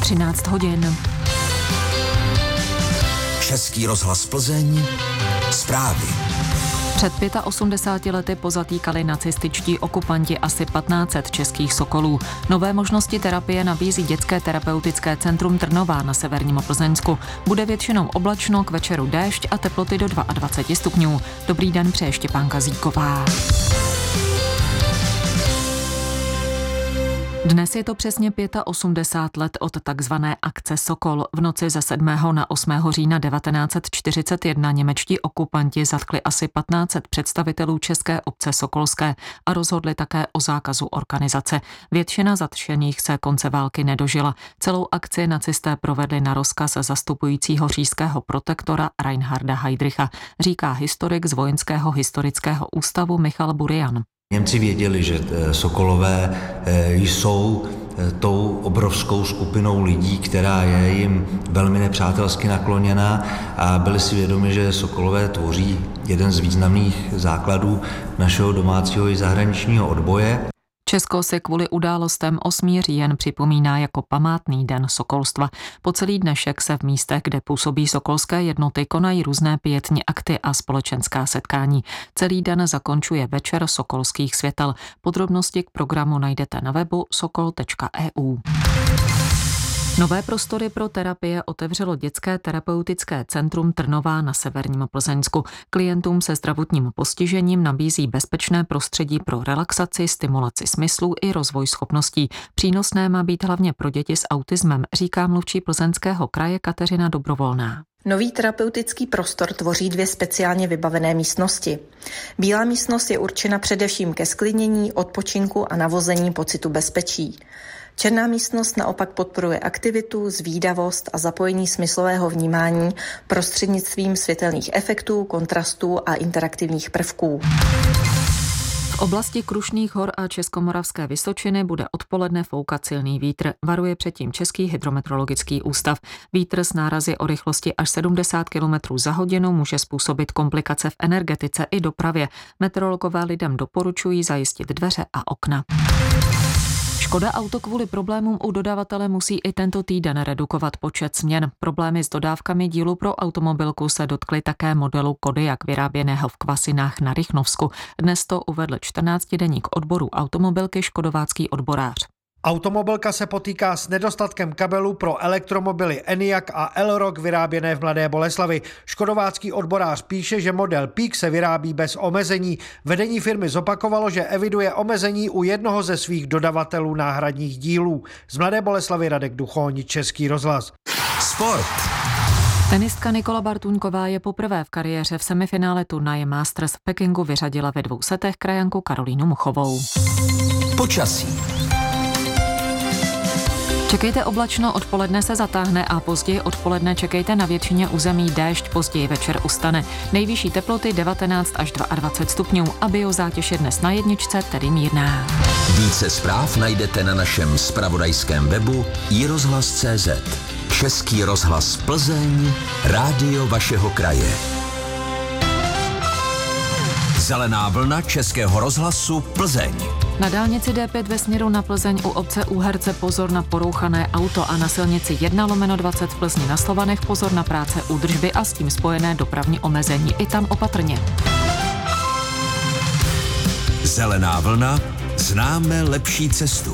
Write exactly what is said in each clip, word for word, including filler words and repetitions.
třináct hodin. Český rozhlas Plzeň, zprávy. Před osmdesáti pěti lety pozatýkali nacističtí okupanti asi patnáct set českých sokolů. Nové možnosti terapie nabízí dětské terapeutické centrum Trnová na severním Plzeňsku. Bude většinou oblačno, k večeru déšť a teploty do dvacet dva stupňů. Dobrý den, přeje Štěpánka Zíková. Dnes je to přesně osmdesát pět let od takzvané akce Sokol. V noci ze sedmého na osmého října devatenáct set čtyřicet jedna němečtí okupanti zatkli asi patnáct set představitelů české obce sokolské a rozhodli také o zákazu organizace. Většina zatčených se konce války nedožila. Celou akci nacisté provedli na rozkaz zastupujícího říšského protektora Reinharda Heydricha, říká historik z Vojenského historického ústavu Michal Burian. Němci věděli, že sokolové jsou tou obrovskou skupinou lidí, která je jim velmi nepřátelsky nakloněná, a byli si vědomi, že sokolové tvoří jeden z významných základů našeho domácího i zahraničního odboje. Česko se kvůli událostem osmého října připomíná jako památný den sokolstva. Po celý dnešek se v místech, kde působí sokolské jednoty, konají různé pietní akty a společenská setkání. Celý den zakončuje večer sokolských světel. Podrobnosti k programu najdete na webu sokol tečka e u. Nové prostory pro terapie otevřelo dětské terapeutické centrum Trnová na severním Plzeňsku. Klientům se zdravotním postižením nabízí bezpečné prostředí pro relaxaci, stimulaci smyslů i rozvoj schopností. Přínosné má být hlavně pro děti s autismem, říká mluvčí Plzeňského kraje Kateřina Dobrovolná. Nový terapeutický prostor tvoří dvě speciálně vybavené místnosti. Bílá místnost je určena především ke sklidnění, odpočinku a navození pocitu bezpečí. Černá místnost naopak podporuje aktivitu, zvídavost a zapojení smyslového vnímání prostřednictvím světelných efektů, kontrastů a interaktivních prvků. V oblasti Krušných hor a Českomoravské Vysočiny bude odpoledne foukat silný vítr, varuje předtím Český hydrometeorologický ústav. Vítr s nárazy o rychlosti až sedmdesát kilometrů za hodinu může způsobit komplikace v energetice i dopravě. Meteorologové lidem doporučují zajistit dveře a okna. Škoda Auto kvůli problémům u dodavatele musí i tento týden redukovat počet směn. Problémy s dodávkami dílu pro automobilku se dotkly také modelu Kodiaq vyráběného v Kvasinách na Rychnovsku. Dnes to uvedl čtrnáctidenník odboru automobilky škodovácký odborář. Automobilka se potýká s nedostatkem kabelů pro elektromobily Enyaq a Elrock vyráběné v Mladé Boleslavi. Škodovácký odborář píše, že model Peak se vyrábí bez omezení. Vedení firmy zopakovalo, že eviduje omezení u jednoho ze svých dodavatelů náhradních dílů. Z Mladé Boleslavy Radek Duchoň, Český rozhlas. Sport. Tenistka Nikola Bartuňková je poprvé v kariéře v semifinále turnaje Masters v Pekingu vyřadila ve dvou setech krajanku Karolínu Muchovou. Počasí. Čekejte oblačno, odpoledne se zatáhne a později odpoledne čekejte na většině území déšť, později večer ustane. Nejvyšší teploty devatenáct až dvacet dva stupňů a biozátěž je dnes na jedničce, tedy mírná. Více zpráv najdete na našem zpravodajském webu i rozhlas tečka cé zet. Český rozhlas Plzeň, rádio vašeho kraje. Zelená vlna Českého rozhlasu Plzeň. Na dálnici D pět ve směru na Plzeň u obce Úherce pozor na porouchané auto a na silnici jedna lomeno dvacet v Plzni na Slovanech pozor na práce údržby a s tím spojené dopravní omezení. I tam opatrně. Zelená vlna, známe lepší cestu.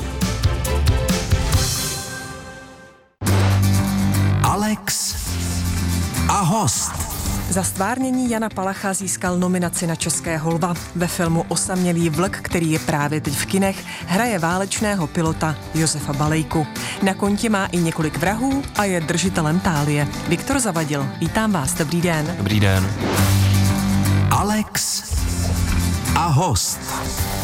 Alex a host. Za stvárnění Jana Palacha získal nominaci na Českého lva. Ve filmu Osamělý vlk, který je právě teď v kinech, hraje válečného pilota Josefa Balejku. Na konti má i několik vrahů a je držitelem tálie. Viktor Zavadil, vítám vás, dobrý den. Dobrý den. Alex a host.